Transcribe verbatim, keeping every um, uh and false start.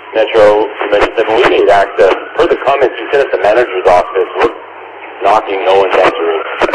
Metro mentioned that we need access. Per the comments you said at the manager's office, we're knocking, no one's answering.